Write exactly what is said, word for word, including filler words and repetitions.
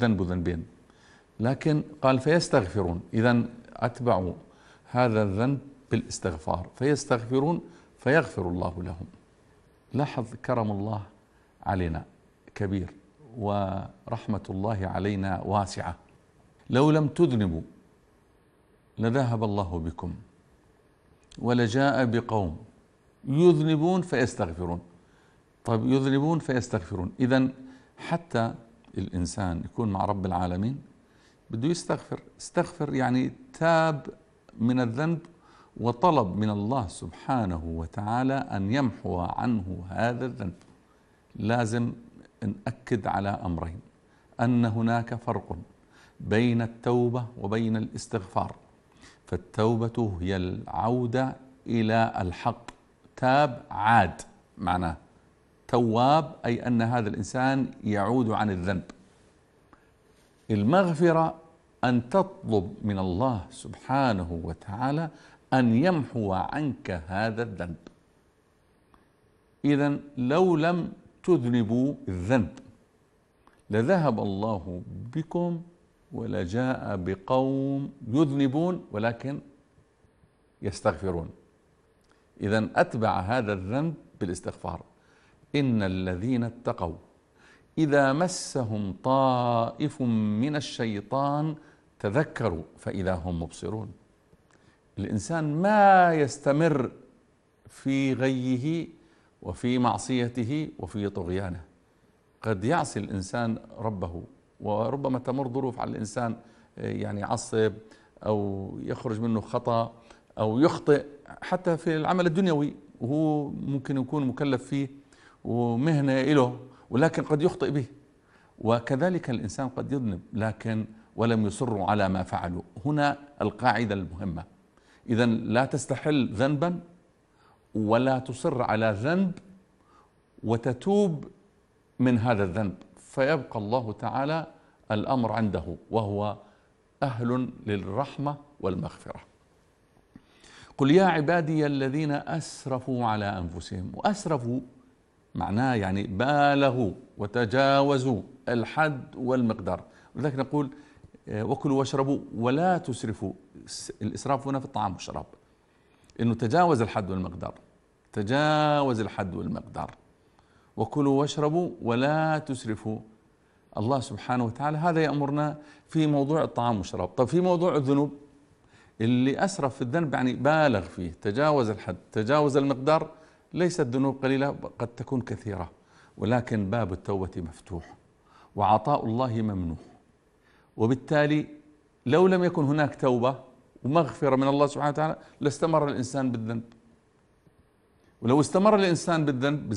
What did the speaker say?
ذنب ذنبين، لكن قال فيستغفرون، إذن أتبعوا هذا الذنب بالاستغفار، فيستغفرون فيغفر الله لهم. لاحظ كرم الله علينا كبير ورحمة الله علينا واسعة. لو لم تذنبوا لذهب الله بكم ولجاء بقوم يذنبون فيستغفرون. طيب يذنبون فيستغفرون، إذن حتى الإنسان يكون مع رب العالمين بده يستغفر. استغفر يعني تاب من الذنب وطلب من الله سبحانه وتعالى أن يمحو عنه هذا الذنب. لازم نأكد على أمرين: أن هناك فرق بين التوبة وبين الاستغفار. فالتوبة هي العودة إلى الحق، تاب عاد، معناه تواب أي أن هذا الإنسان يعود عن الذنب. المغفرة أن تطلب من الله سبحانه وتعالى أن يمحو عنك هذا الذنب. إذن لو لم تذنبوا الذنب لذهب الله بكم ولجاء بقوم يذنبون ولكن يستغفرون. إذن أتبع هذا الذنب بالاستغفار. إن الذين اتقوا إذا مسهم طائف من الشيطان تذكروا فإذا هم مبصرون. الإنسان ما يستمر في غيه وفي معصيته وفي طغيانه. قد يعصي الإنسان ربه، وربما تمر ظروف على الإنسان يعني يعصب أو يخرج منه خطأ أو يخطئ حتى في العمل الدنيوي، وهو ممكن يكون مكلف فيه ومهنة له، ولكن قد يخطئ به. وكذلك الإنسان قد يذنب لكن ولم يصروا على ما فعلوا. هنا القاعدة المهمة. إذن لا تستحل ذنبا ولا تصر على ذنب وتتوب من هذا الذنب، فيبقى الله تعالى الأمر عنده وهو أهل للرحمة والمغفرة. قل يا عبادي الذين أسرفوا على أنفسهم. وأسرفوا معناه يعني بالغوا وتجاوزوا الحد والمقدار، ولذلك نقول وكلوا واشربوا ولا تسرفوا. الإسراف هنا في الطعام والشراب، إنه تجاوز الحد والمقدار، تجاوز الحد والمقدار. وكلوا واشربوا ولا تسرفوا. الله سبحانه وتعالى هذا يأمرنا في موضوع الطعام والشراب. طب في موضوع الذنوب، اللي أسرف في الذنب يعني بالغ فيه، تجاوز الحد، تجاوز المقدار. ليست ذنوب قليلة، قد تكون كثيرة، ولكن باب التوبة مفتوح وعطاء الله ممنوح. وبالتالي لو لم يكن هناك توبة ومغفرة من الله سبحانه وتعالى لاستمر الإنسان بالذنب. ولو استمر الإنسان بالذنب